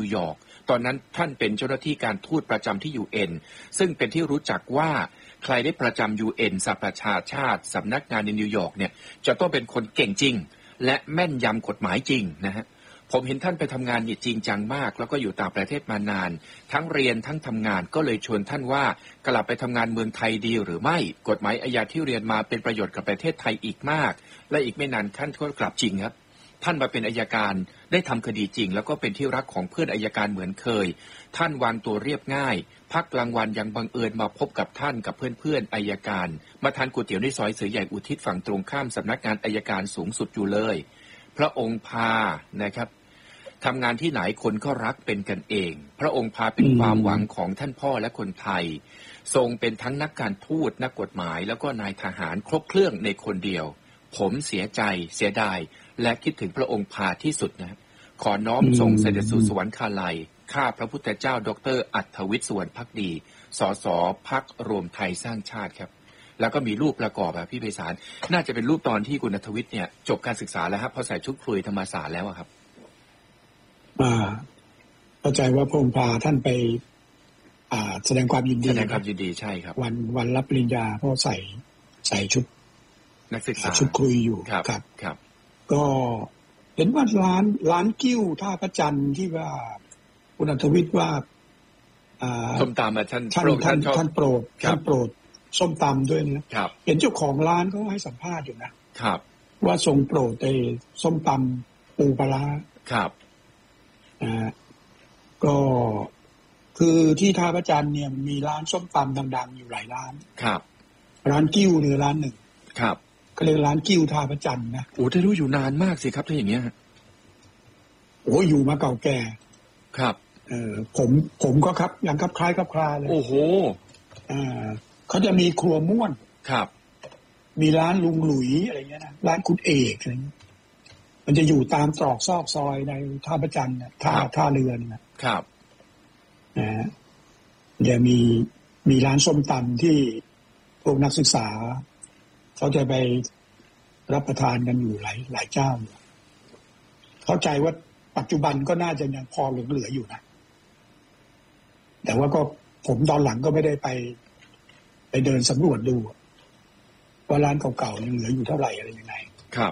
วยอร์กตอนนั้นท่านเป็นเจ้าหน้าที่การทูตประจำที่ UN ซึ่งเป็นที่รู้จักว่าใครได้ประจำ UN สหประชาชาติสำนักงานในนิวยอร์กเนี่ยจะต้องเป็นคนเก่งจริงและแม่นยำกฎหมายจริงนะฮะผมเห็นท่านไปทำงานจริงจังมากแล้วก็อยู่ต่างประเทศมานานทั้งเรียนทั้งทำงานก็เลยชวนท่านว่ากลับไปทำงานเมืองไทยดีหรือไม่กฎหมายอาญาที่เรียนมาเป็นประโยชน์กับประเทศไทยอีกมากและอีกไม่นานท่านก็กลับจริงครับท่านมาเป็นอัยการได้ทำคดีจริงแล้วก็เป็นที่รักของเพื่อนอัยการเหมือนเคยท่านวางตัวเรียบง่ายพักกลางวันยังบังเอิญมาพบกับท่านกับเพื่อนๆอัยการมาทานก๋วยเตี๋ยวในซอยเสือใหญ่อุทิศฝั่งตรงข้ามสำนักงานอัยการสูงสุดอยู่เลยพระองค์พานะครับทำงานที่ไหนคนก็รักเป็นกันเองพระองค์พาเป็นความหวังของท่านพ่อและคนไทยทรงเป็นทั้งนักการทูตนักกฎหมายแล้วก็นายทหารครบเครื่องในคนเดียวผมเสียใจเสียดายและคิดถึงพระองค์พาที่สุดนะขอน้อมส่งเสด็จสู่สวรรคาลัยข้าพระพุทธเจ้าดร.อัธวิทย์สุวรรณภักดีสสพรรครวมไทยสร้างชาติครับแล้วก็มีรูปประกอบแบบพี่ไพศาลน่าจะเป็นรูปตอนที่คุณอัธวิทย์เนี่ยจบการศึกษาแล้วครับพอใส่ชุดคุยธรรมศาสตร์แล้วครับเข้าใจว่าพระองค์พาท่านไปแสดงความยินดีแสดงความยินดีใช่ครับวันรับปริญญาเพราะใส่ชุดนักศึกษาชุดคุยอยู่ครับก็เห็นว่าร้านกิ้วท่าพระจันทร์ที่ว่าคุณอัธวิทย์ว่าส้มตำท่านโปรดส้มตำด้วยนะครับเห็นเจ้าของร้านเขาให้สัมภาษณ์อยู่นะครับว่าทรงโปรดไอ้ส้มตำปูปลาร้าครับก็คือที่ท่าพระจันทร์เนี่ยมีร้านส้มตำดังๆอยู่หลายร้านครับร้านกิ้วเนี่ยร้านหนึ่งครับก็เรียกร้านกิ้วท่าพระจันทร์นะโอ้ได้รู้อยู่นานมากสิครับถ้าอย่างเงี้ยโอ้อยู่มาเก่าแก่ครับผมก็ครับอย่างครับคล้ายครับคลาเลยโอ้โหเขาจะมีครัวม่วนครับมีร้านลุงหลุยอะไรเงี้ยนะร้านคุณเอกอะไรเงี้ยมันจะอยู่ตามตรอกซอกซอยในท่าพระจันทร์ท่าเรือนะครับจะมีร้านส้มตำที่พวกนักศึกษาเขาจะไปรับประทานกันอยู่หลายเจ้าเข้าใจว่าปัจจุบันก็น่าจะยังพอเหลืออยู่นะแต่ว่าก็ผมตอนหลังก็ไม่ได้ไปเดินสำรวจดูว่าร้านเก่าๆยังเหลืออยู่เท่าไหร่อะไรยังไงครับ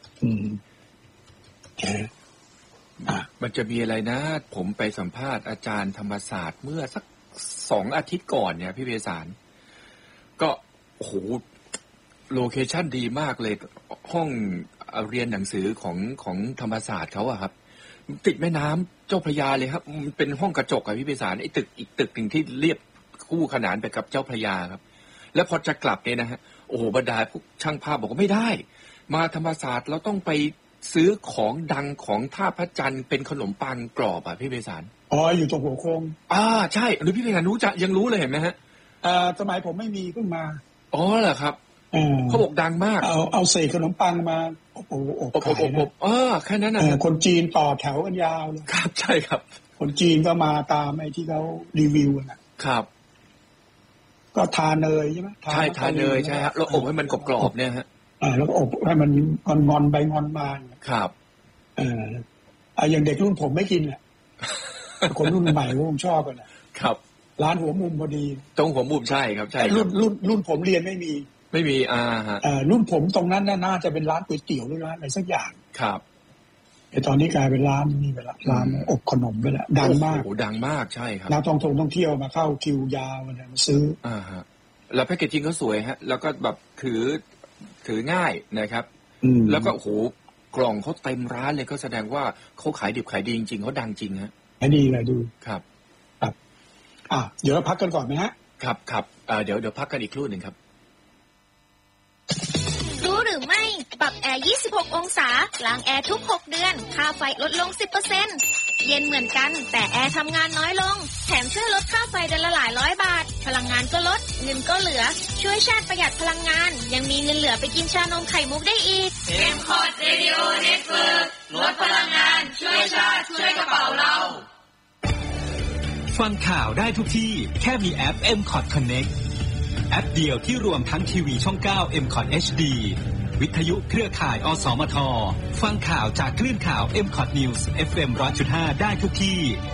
มันจะมีอะไรนะผมไปสัมภาษณ์อาจารย์ธรรมศาสตร์เมื่อสัก2 อาทิตย์ก่อนเนี่ยพี่เภสันก็โอ้โหโลเคชั่นดีมากเลยห้องเรียนหนังสือของธรรมศาสตร์เขาอะครับติดแม่น้ำเจ้าพระยาเลยครับเป็นห้องกระจกอะพี่เภสันไอ้ตึกอีกตึกหนึ่งที่เรียบคู่ขนานไปกับเจ้าพระยาครับแล้วพอจะกลับเนี่ยนะฮะโอ้โหบรรดาพวกช่างภาพบอกว่าไม่ได้มาธรรมศาสตร์เราต้องไปซื้อของดังของท่าพระจันทร์เป็นขนมปังกรอบอ่ะพี่เภสันอยู่ตรงหัวโค้งใช่หรือพี่เภสันรู้จะยังรู้เลยเห็นไหมฮะสมัยผมไม่มีเพิ่งมาเหรอครับเขาบอกดังมากเอาเศษขนมปังมาอบขายนะแค่นั้นนะคนจีนต่อแถวกันยาวเลยครับใช่ครับคนจีนก็มาตามไอ้ที่เขารีวิวครับก็ทาเนยใช่ไหมใช่ทาเนยใช่ครับแล้วอบให้มันกรอบๆเนี่ยฮะแล้วก็อบให้มันงอนไปงอนมาครับอย่างเด็กรุ่นผมไม่กินแหละคนรุ่นใหม่ผมชอบกันครับร้านหัวมุมพอดีตรงหัวมุมใช่ครับใช่รุ่นผมเรียนไม่มีฮะรุ่นผมตรงนั้นน่าจะเป็นร้านก๋วยเตี๋ยวหรือร้านอะไรสักอย่างครับแต่ตอนนี้กลายเป็นร้านนี่ไปละร้านอบขนมไปละดังมากโอ้ดังมากใช่ครับนักท่องเที่ยวมาเข้าคิวยาวมาซื้อฮะแล้วแพ็กเกจจิ้งเขาสวยฮะแล้วก็แบบถือง่ายนะครับแล้วก็โอ้โหกล่องเขาเต็มร้านเลยก็แสดงว่าเขาขายดิบขายดีจริงๆเขาดังจริงฮะขายดีเลยดูครับเดี๋ยวเราพักกันก่อนไหมฮะครับเดี๋ยวพักกันอีกครู่หนึ่งครับรู้หรือไม่ปรับแอร์26 องศาล้างแอร์ทุก6 เดือนค่าไฟลดลง 10% เย็นเหมือนกันแต่แอร์ทำงานน้อยลงแถมช่วยลดค่าไฟเดือนละหลายร้อยบาทพลังงานก็ลดเงินก็เหลือช่วยชาติประหยัดพลังงานยังมีเงินเหลือไปกินชานมไข่มุกได้อีก M-Cot Radio Network ลดพลังงานช่วยชาติช่วยกระเป๋าเราฟังข่าวได้ทุกที่แค่มีแอป M-Cot Connect แอปเดียวที่รวมทั้งทีวีช่อง9 M-Cot HD วิทยุเครือข่ายอสมทฟังข่าวจากคลื่นข่าว M-Cot News FM 100.5 ได้ทุกที่